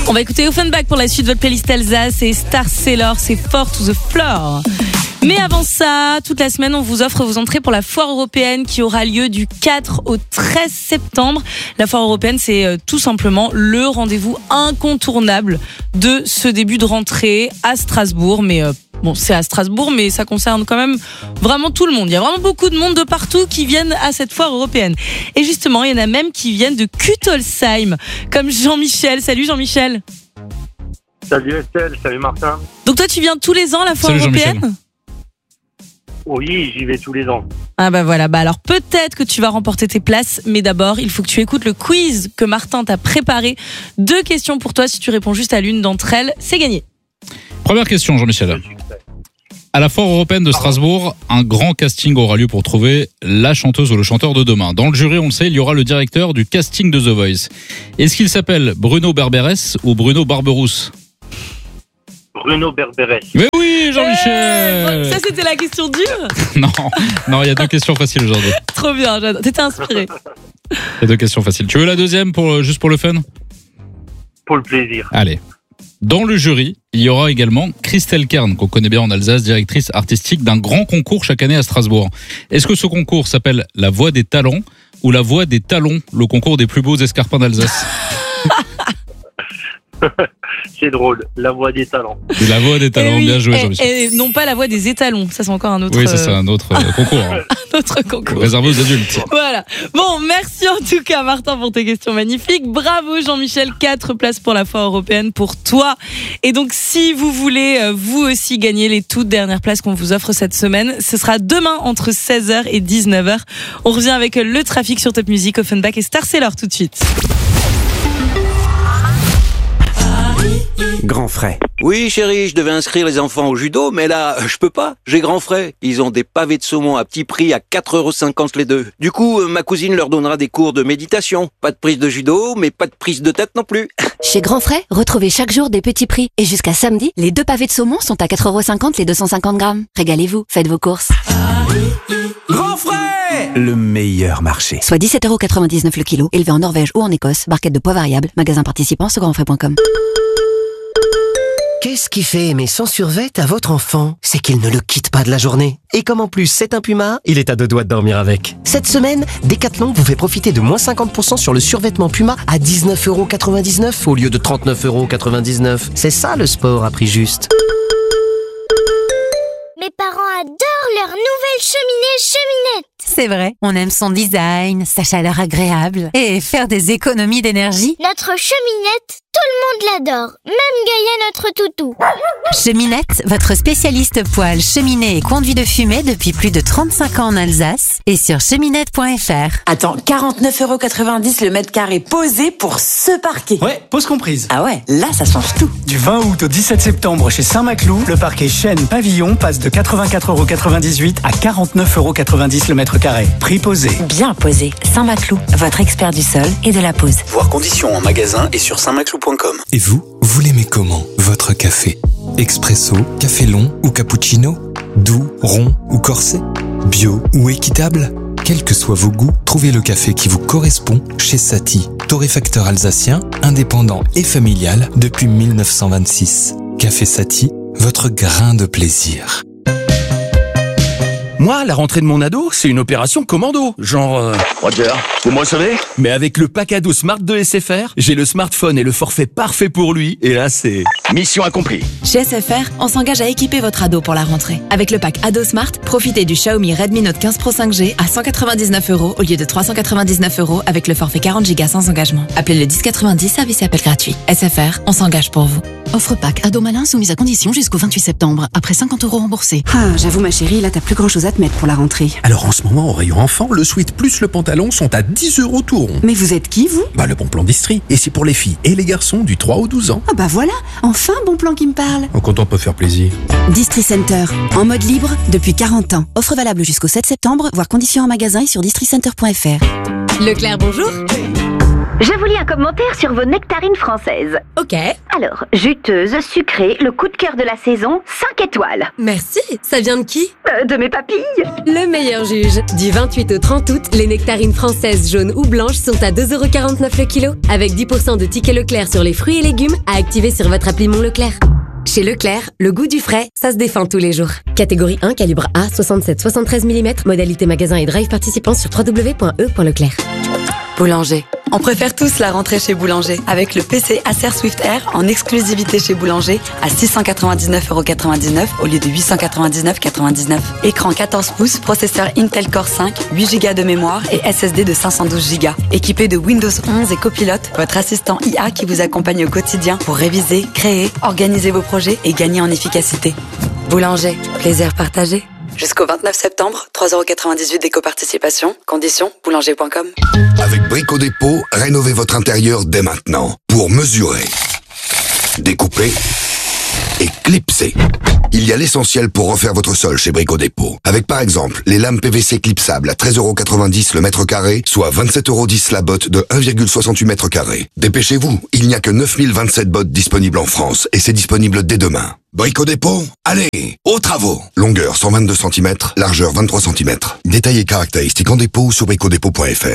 On va écouter Offenbach pour la suite de votre playlist Alsace et Star Sailor, c'est Fort to the Floor. Mais avant ça, toute la semaine, on vous offre vos entrées pour la foire européenne qui aura lieu du 4 au 13 septembre. La foire européenne, c'est tout simplement le rendez-vous incontournable de ce début de rentrée à Strasbourg. Mais bon, c'est à Strasbourg, mais ça concerne quand même vraiment tout le monde. Il y a vraiment beaucoup de monde de partout qui viennent à cette foire européenne. Et justement, il y en a même qui viennent de Kuttolsheim, comme Jean-Michel. Salut Jean-Michel. Salut Estelle, salut Martin. Donc toi, tu viens tous les ans à la foire européenne ? Oui, j'y vais tous les ans. Ah bah voilà, alors peut-être que tu vas remporter tes places, mais d'abord, il faut que tu écoutes le quiz que Martin t'a préparé. 2 questions pour toi, si tu réponds juste à l'une d'entre elles, c'est gagné. Première question, Jean-Michel. À la foire européenne de Strasbourg, un grand casting aura lieu pour trouver la chanteuse ou le chanteur de demain. Dans le jury, on le sait, il y aura le directeur du casting de The Voice. Est-ce qu'il s'appelle Bruno Berberès ou Bruno Barberousse ? Bruno Berberès. Mais oui, Jean-Michel. Ça, c'était la question dure. Non, il y a 2 questions faciles aujourd'hui. Trop bien, j'adore. T'étais inspiré. Il y a 2 questions faciles. Tu veux la deuxième juste pour le fun ? Pour le plaisir. Allez. Dans le jury, il y aura également Christelle Kern, qu'on connaît bien en Alsace, directrice artistique d'un grand concours chaque année à Strasbourg. Est-ce que ce concours s'appelle La Voix des Talents ou La Voix des Talons, le concours des plus beaux escarpins d'Alsace ? C'est drôle, la voix des talents. La voix des talents, oui, bien joué Jean-Michel. Et non pas la voix des étalons, ça c'est encore un autre... Oui, ça c'est un autre concours. Hein. Un autre concours. Réservé aux adultes. Voilà. Bon, merci en tout cas Martin pour tes questions magnifiques. Bravo Jean-Michel, 4 places pour la foire européenne pour toi. Et donc si vous voulez vous aussi gagner les toutes dernières places qu'on vous offre cette semaine, ce sera demain entre 16h et 19h. On revient avec le trafic sur Top Music, Offenbach et Star Sailor tout de suite. Grand frais. Oui chérie, je devais inscrire les enfants au judo, mais là, je peux pas, j'ai grand frais. Ils ont des pavés de saumon à petit prix à 4,50€ les 2. Du coup, ma cousine leur donnera des cours de méditation. Pas de prise de judo, mais pas de prise de tête non plus. Chez Grand Frais, retrouvez chaque jour des petits prix. Et jusqu'à samedi, les 2 pavés de saumon sont à 4,50€ les 250 grammes. Régalez-vous, faites vos courses. Grand frais, le meilleur marché. Soit 17,99€ le kilo, élevé en Norvège ou en Écosse, barquette de poids variable, magasin participant sur grandfrais.com. Qu'est-ce qui fait aimer son survêt à votre enfant ? C'est qu'il ne le quitte pas de la journée. Et comme en plus c'est un Puma, il est à 2 doigts de dormir avec. Cette semaine, Decathlon vous fait profiter de moins 50% sur le survêtement Puma à 19,99€ au lieu de 39,99€. C'est ça le sport à prix juste. Mes parents adorent leur nouvelle cheminette. C'est vrai, on aime son design, sa chaleur agréable et faire des économies d'énergie. Notre cheminette, tout le monde l'adore, même Gaïa notre toutou. Cheminette, votre spécialiste poêle, cheminée et conduit de fumée depuis plus de 35 ans en Alsace et sur cheminette.fr. Attends, 49,90€ le mètre carré posé pour ce parquet. Ouais, pause comprise. Ah ouais, là ça change tout. Du 20 août au 17 septembre chez Saint-Maclou, le parquet Chêne Pavillon passe de 84,98€ à 49,90€ le mètre carré. Prix posé. Bien posé. Saint-Maclou, votre expert du sol et de la pose. Voir conditions en magasin et sur saintmaclou.com. Et vous l'aimez comment, votre café ? Expresso, café long ou cappuccino ? Doux, rond ou corsé ? Bio ou équitable ? Quels que soient vos goûts, trouvez le café qui vous correspond chez Satie, torréfacteur alsacien, indépendant et familial depuis 1926. Café Satie, votre grain de plaisir. Moi, la rentrée de mon ado, c'est une opération commando. Genre... Roger, vous me recevez ? Mais avec le pack ado Smart de SFR, j'ai le smartphone et le forfait parfait pour lui. Et là, c'est... Mission accomplie. Chez SFR, on s'engage à équiper votre ado pour la rentrée. Avec le pack Ado Smart, profitez du Xiaomi Redmi Note 15 Pro 5G à 199€ au lieu de 399€ avec le forfait 40Go sans engagement. Appelez le 1090, service et appel gratuit. SFR, on s'engage pour vous. Offre pack ado malin soumise à condition jusqu'au 28 septembre. Après 50€ remboursés. Ah, j'avoue ma chérie, là t'as plus grand chose à te mettre pour la rentrée. Alors en ce moment, au rayon enfant, le sweat plus le pantalon sont à 10€ tout rond. Mais vous êtes qui, vous ? Le bon plan d'Istrie. Et c'est pour les filles et les garçons du 3 au 12 ans. Ah bah voilà, enfin bon plan qui me parle. Quand on peut faire plaisir. Distri Center, en mode libre depuis 40 ans. Offre valable jusqu'au 7 septembre, voir conditions en magasin et sur districenter.fr. Leclerc, bonjour. Je vous lis un commentaire sur vos nectarines françaises. Ok. Alors, juteuse, sucrée, le coup de cœur de la saison, 5 étoiles. Merci. Ça vient de qui? De mes papilles. Le meilleur juge. Du 28 au 30 août, les nectarines françaises jaunes ou blanches sont à 2,49 € le kilo. Avec 10% de tickets Leclerc sur les fruits et légumes à activer sur votre appli Mon Leclerc. Chez Leclerc, le goût du frais, ça se défend tous les jours. Catégorie 1, calibre A, 67-73 mm. Modalité magasin et drive participant sur www.e.leclerc. Boulanger. On préfère tous la rentrée chez Boulanger. Avec le PC Acer Swift Air en exclusivité chez Boulanger à 699,99 € au lieu de 899,99 €. Écran 14 pouces, processeur Intel Core 5, 8 Go de mémoire et SSD de 512 Go. Équipé de Windows 11 et Copilot, votre assistant IA qui vous accompagne au quotidien pour réviser, créer, organiser vos projets et gagner en efficacité. Boulanger, plaisir partagé. Jusqu'au 29 septembre, 3,98 € d'éco-participation. Conditions, boulanger.com. Avec Brico Dépôt, rénovez votre intérieur dès maintenant. Pour mesurer, découper et clipser. Il y a l'essentiel pour refaire votre sol chez Brico Dépôt. Avec par exemple les lames PVC clipsables à 13,90 € le mètre carré, soit 27,10 € la botte de 1,68 m². Dépêchez-vous, il n'y a que 9027 bottes disponibles en France et c'est disponible dès demain. Brico Dépôt, allez, aux travaux. Longueur 122 cm, largeur 23 cm. Détails et caractéristiques en dépôt sur bricodépôt.fr.